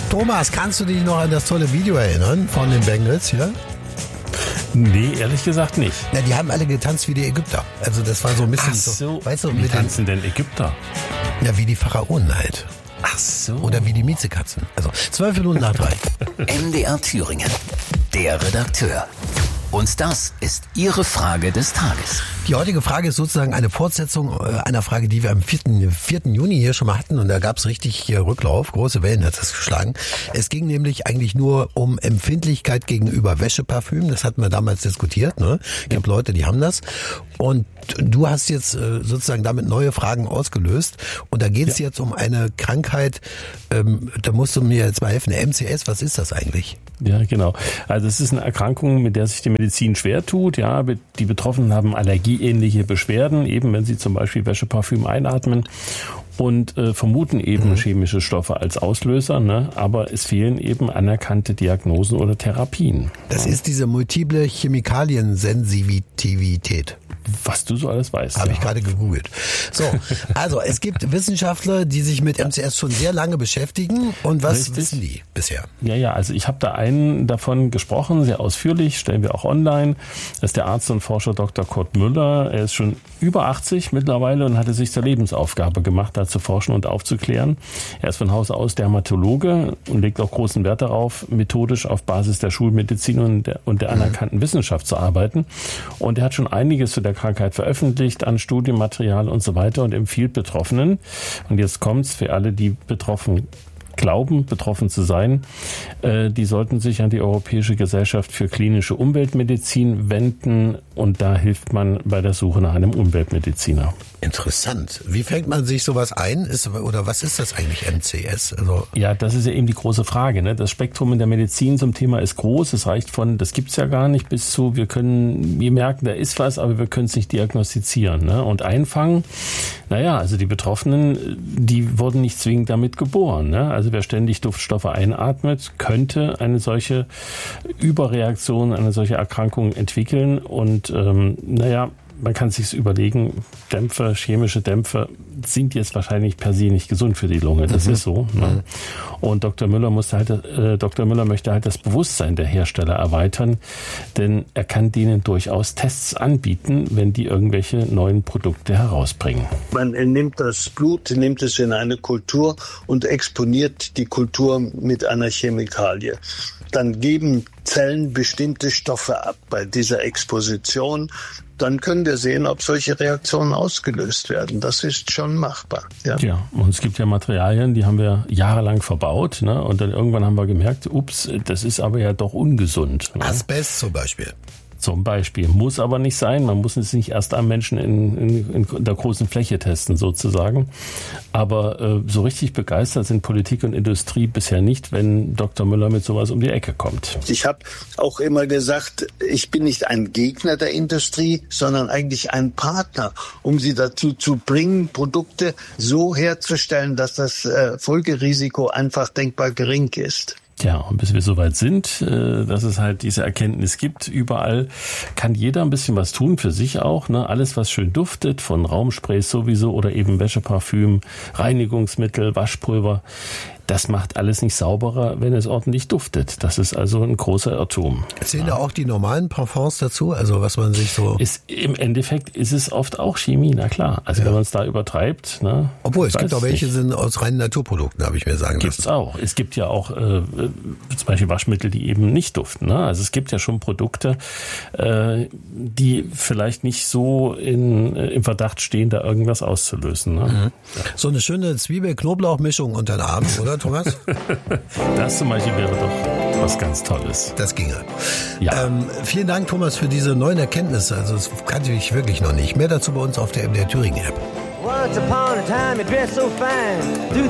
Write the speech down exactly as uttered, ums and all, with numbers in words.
Thomas, kannst du dich noch an das tolle Video erinnern von den Bengals, ja? Nee, ehrlich gesagt nicht. Na, die haben alle getanzt wie die Ägypter. Also das war so ein bisschen Ach so, so, weißt du, wie mit tanzen denn Ägypter? Ja, wie die Pharaonen halt. Ach so. Oder wie die Miezekatzen. Also zwölf Minuten nach drei. M D R Thüringen, der Redakteur. Und das ist Ihre Frage des Tages. Die heutige Frage ist sozusagen eine Fortsetzung einer Frage, die wir am vierten Juni hier schon mal hatten. Und da gab es richtig hier Rücklauf. Große Wellen hat das geschlagen. Es ging nämlich eigentlich nur um Empfindlichkeit gegenüber Wäscheparfüm. Das hatten wir damals diskutiert. Ne? Es gibt ja Leute, die haben das. Und du hast jetzt sozusagen damit neue Fragen ausgelöst. Und da geht es ja. jetzt um eine Krankheit. Ähm, da musst du mir jetzt mal helfen. M C S, was ist das eigentlich? Ja, genau. Also es ist eine Erkrankung, mit der sich die Medizin schwer tut. Ja, die Betroffenen haben allergieähnliche Beschwerden, eben wenn sie zum Beispiel Wäscheparfüm einatmen und äh, vermuten eben mhm. chemische Stoffe als Auslöser, ne? Aber es fehlen eben anerkannte Diagnosen oder Therapien. Das ja. ist diese multiple Chemikaliensensitivität. Was du so alles weißt. Habe ja. ich gerade gegoogelt. So, also es gibt Wissenschaftler, die sich mit M C S schon sehr lange beschäftigen. Und was Richtig. wissen die bisher? Ja, ja, also ich habe da einen davon gesprochen, sehr ausführlich, stellen wir auch online. Das ist der Arzt und Forscher Doktor Kurt Müller. Er ist schon über achtzig mittlerweile und hatte sich zur Lebensaufgabe gemacht, da zu forschen und aufzuklären. Er ist von Haus aus Dermatologe und legt auch großen Wert darauf, methodisch auf Basis der Schulmedizin und der, und der anerkannten mhm. Wissenschaft zu arbeiten. Und er hat schon einiges zu der Krankheit veröffentlicht, an Studienmaterial und so weiter und empfiehlt Betroffenen. Und jetzt kommt's für alle, die betroffen glauben, betroffen zu sein, äh, die sollten sich an die Europäische Gesellschaft für klinische Umweltmedizin wenden und da hilft man bei der Suche nach einem Umweltmediziner. Interessant. Wie fängt man sich sowas ein? Ist, oder was ist das eigentlich, M C S? Also ja, das ist ja eben die große Frage. Ne? Das Spektrum in der Medizin zum Thema ist groß. Es reicht von, das gibt's ja gar nicht, bis zu, wir können, wir merken, da ist was, aber wir können es nicht diagnostizieren. Ne? Und einfangen, naja, also die Betroffenen, die wurden nicht zwingend damit geboren. Ne? Also wer ständig Duftstoffe einatmet, könnte eine solche Überreaktion, eine solche Erkrankung entwickeln. Und ähm, naja, man kann sich überlegen, Dämpfe, chemische Dämpfe sind jetzt wahrscheinlich per se nicht gesund für die Lunge. Das mhm. ist so. Ne? Mhm. Und Doktor Müller musste halt, äh, Doktor Müller möchte halt das Bewusstsein der Hersteller erweitern, denn er kann denen durchaus Tests anbieten, wenn die irgendwelche neuen Produkte herausbringen. Man nimmt das Blut, nimmt es in eine Kultur und exponiert die Kultur mit einer Chemikalie. Dann geben Zellen bestimmte Stoffe ab bei dieser Exposition. Dann können wir sehen, ob solche Reaktionen ausgelöst werden. Das ist schon machbar. Ja, ja, und es gibt ja Materialien, die haben wir jahrelang verbaut, ne? Und dann irgendwann haben wir gemerkt, ups, das ist aber ja doch ungesund. Ne? Asbest zum Beispiel. Zum Beispiel. Muss aber nicht sein. Man muss es nicht erst am Menschen in, in, in der großen Fläche testen, sozusagen. Aber äh, so richtig begeistert sind Politik und Industrie bisher nicht, wenn Doktor Müller mit sowas um die Ecke kommt. Ich habe auch immer gesagt, ich bin nicht ein Gegner der Industrie, sondern eigentlich ein Partner, um sie dazu zu bringen, Produkte so herzustellen, dass das äh, Folgerisiko einfach denkbar gering ist. Ja, und bis wir soweit sind, dass es halt diese Erkenntnis gibt, überall kann jeder ein bisschen was tun für sich auch. Ne? Alles, was schön duftet, von Raumsprays sowieso oder eben Wäscheparfüm, Reinigungsmittel, Waschpulver, das macht alles nicht sauberer, wenn es ordentlich duftet. Das ist also ein großer Irrtum. Zählen da auch die normalen Parfums dazu? Also was man sich so... Ist, im Endeffekt ist es oft auch Chemie, na klar. Also ja. wenn man es da übertreibt... Ne, Obwohl, es gibt auch welche, nicht. sind aus reinen Naturprodukten, habe ich mir sagen Gibt's lassen. Gibt's auch. Es gibt ja auch äh, zum Beispiel Waschmittel, die eben nicht duften. Ne? Also es gibt ja schon Produkte, äh, die vielleicht nicht so in, äh, im Verdacht stehen, da irgendwas auszulösen. Ne? Mhm. So eine schöne Zwiebel-Knoblauch-Mischung unter den Arm, oder Thomas? Das zum Beispiel wäre doch was ganz Tolles. Das ginge. Ja. Ähm, vielen Dank, Thomas, für diese neuen Erkenntnisse. Also das kannte ich wirklich noch nicht. Mehr dazu bei uns auf der M D R Thüringen App. Once upon a time, you dressed so fine.